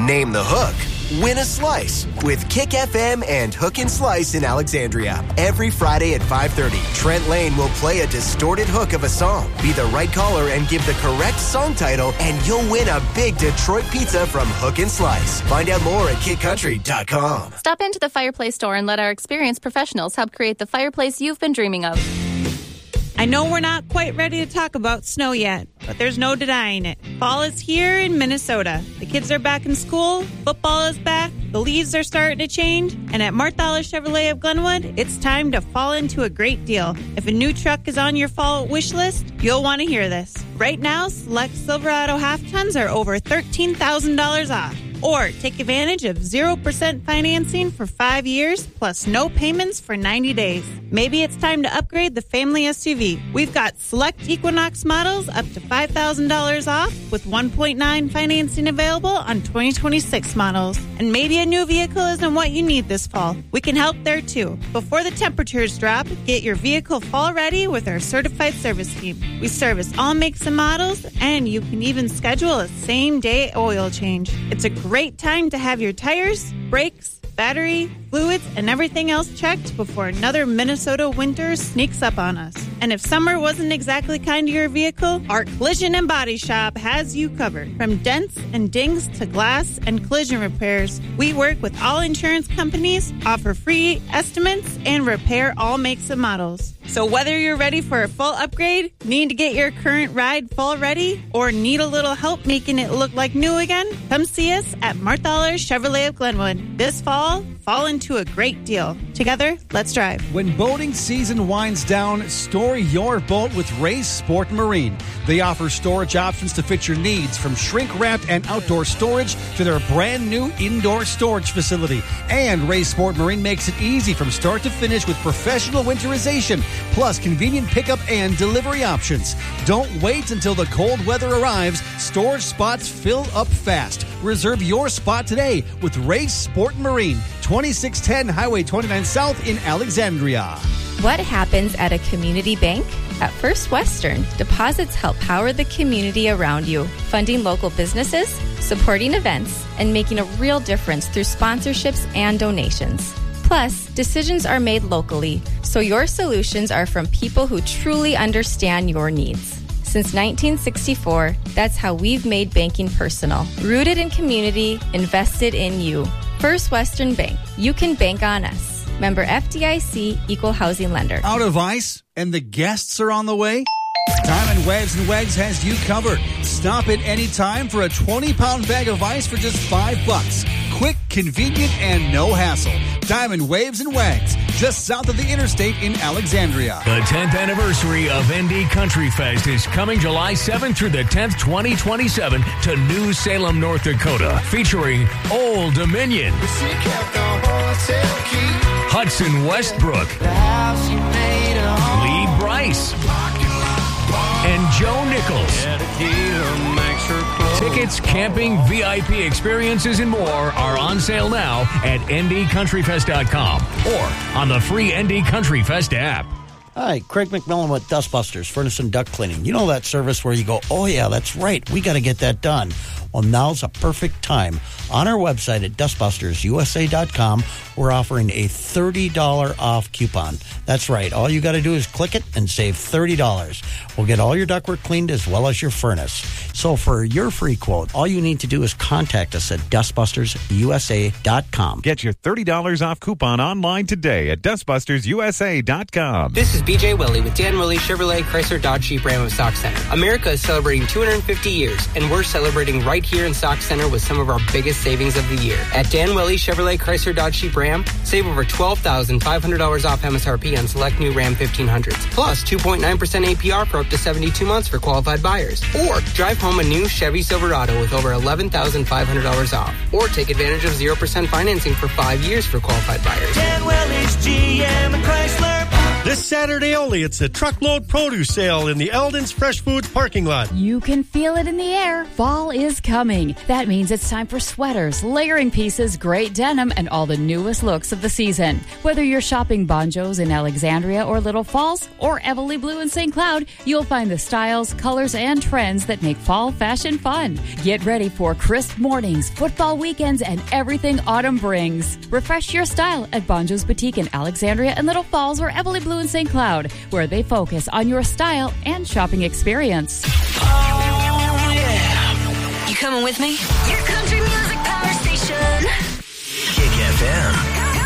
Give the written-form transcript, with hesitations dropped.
Name the hook. Win a slice with Kick FM and Hook and Slice in Alexandria. Every Friday at 5:30, Trent Lane will play a distorted hook of a song. Be the right caller and give the correct song title, and you'll win a big Detroit pizza from Hook and Slice. Find out more at kickcountry.com. Stop into the Fireplace store and let our experienced professionals help create the fireplace you've been dreaming of. I know we're not quite ready to talk about snow yet, but there's no denying it. Fall is here in Minnesota. The kids are back in school, football is back, the leaves are starting to change, and at Marthaler Chevrolet of Glenwood, it's time to fall into a great deal. If a new truck is on your fall wish list, you'll want to hear this. Right now, select Silverado half-tons are over $13,000 off. Or take advantage of 0% financing for 5 years, plus no payments for 90 days. Maybe it's time to upgrade the family SUV. We've got select Equinox models up to $5,000 off with 1.9 financing available on 2026 models. And maybe a new vehicle isn't what you need this fall. We can help there too. Before the temperatures drop, get your vehicle fall ready with our certified service team. We service all makes and models, and you can even schedule a same-day oil change. It's a great time to have your tires, brakes, battery, fluids, and everything else checked before another Minnesota winter sneaks up on us. And if summer wasn't exactly kind to your vehicle, our Collision and Body Shop has you covered. From dents and dings to glass and collision repairs, we work with all insurance companies, offer free estimates, and repair all makes and models. So whether you're ready for a full upgrade, need to get your current ride full ready, or need a little help making it look like new again, come see us at Marthaler Chevrolet of Glenwood. This fall into a great deal. Together, let's drive. When boating season winds down, store your boat with Ray's Sport Marine. They offer storage options to fit your needs, from shrink-wrapped and outdoor storage to their brand new indoor storage facility. And Ray's Sport Marine makes it easy from start to finish with professional winterization, plus convenient pickup and delivery options. Don't wait until the cold weather arrives. Storage spots fill up fast. Reserve your spot today with Ray's Sport Marine, 2610 Highway 29 South in Alexandria. What happens at a community bank? At First Western, deposits help power the community around you, funding local businesses, supporting events, and making a real difference through sponsorships and donations. Plus, decisions are made locally, so your solutions are from people who truly understand your needs. Since 1964, that's how we've made banking personal. Rooted in community, invested in you. First Western Bank. You can bank on us. Member FDIC, Equal Housing Lender. Out of ice, and the guests are on the way? Diamond Waves and Wags has you covered. Stop at any time for a 20-pound bag of ice for just $5. Quick, convenient, and no hassle. Diamond Waves and Wags, just south of the interstate in Alexandria. The 10th anniversary of ND Country Fest is coming July 7th through the 10th, 2027 to New Salem, North Dakota, featuring Old Dominion, Hudson Westbrook, Lee Bryce, and Joe Nichols. Tickets, camping, VIP experiences, and more are on sale now at ndcountryfest.com or on the free ND Country Fest app. Hi, Craig McMillan with Dustbusters, Furnace and Duct Cleaning. You know that service where you go, oh yeah, that's right, we got to get that done. Well, now's a perfect time. On our website at dustbustersusa.com, we're offering a $30 off coupon. That's right. All you got to do is click it and save $30. We'll get all your ductwork cleaned as well as your furnace. So for your free quote, all you need to do is contact us at dustbustersusa.com. Get your $30 off coupon online today at dustbustersusa.com. This is BJ Willie with Dan Willie Chevrolet Chrysler Dodge Jeep Ram of Stock Center. America is celebrating 250 years, and we're celebrating right here in Stock Center with some of our biggest savings of the year. At Dan Willie Chevrolet Chrysler Dodge Jeep Ram, save over $12,500 off MSRP on select new Ram 1500s, plus 2.9% APR for up to 72 months for qualified buyers. Or drive home a new Chevy Silverado with over $11,500 off. Or take advantage of 0% financing for 5 years for qualified buyers. Dan Willie's GM and Chrysler. This Saturday only, it's a truckload produce sale in the Eldon's Fresh Foods parking lot. You can feel it in the air. Fall is coming. That means it's time for sweaters, layering pieces, great denim, and all the newest looks of the season. Whether you're shopping Bonjo's in Alexandria or Little Falls, or Everly Blue in St. Cloud, you'll find the styles, colors, and trends that make fall fashion fun. Get ready for crisp mornings, football weekends, and everything autumn brings. Refresh your style at Bonjo's Boutique in Alexandria and Little Falls or Everly Blue in St. Cloud, where they focus on your style and shopping experience. Oh, yeah. You coming with me? Your country music power station. Kick FM.